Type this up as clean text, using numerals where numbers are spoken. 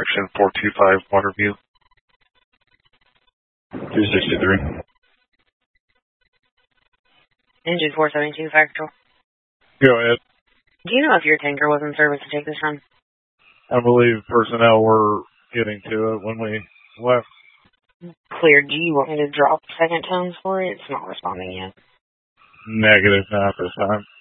section 425 Waterview. 263. Engine 472, Fire Control. Go ahead. Do you know if your tanker was in service to take this run? I believe personnel were getting to it when we left. Clear. Do you want me to drop second tones for it? It's not responding yet. Negative, not this time.